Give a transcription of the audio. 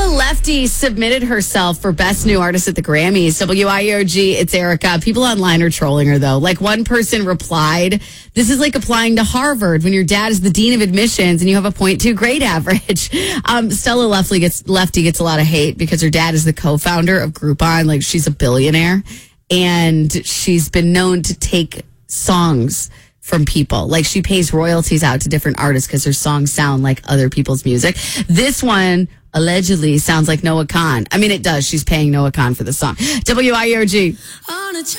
Lefty submitted herself for Best New Artist at the Grammys. WIOG, it's Erica. People online are trolling her, though. Like, one person replied, this is like applying to Harvard when your dad is the dean of admissions and you have a 0.2 grade average. Stella Lefty gets a lot of hate because her dad is the co-founder of Groupon. Like, she's a billionaire. And she's been known to take songs from people. Like, she pays royalties out to different artists because her songs sound like other people's music. This one allegedly sounds like Noah Kahan. I mean, it does. She's paying Noah Kahan for the song. WIOG.